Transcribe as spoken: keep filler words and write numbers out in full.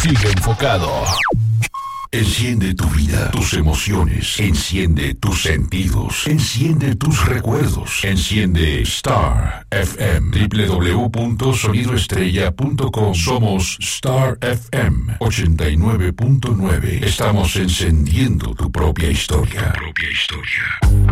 Sigue enfocado. Enciende tu vida, tus emociones, enciende tus sentidos, enciende tus recuerdos, enciende Star F M, doble u doble u doble u punto sonido estrella punto com. Somos Star F M ochenta y nueve punto nueve. Estamos encendiendo tu propia historia. Tu propia historia.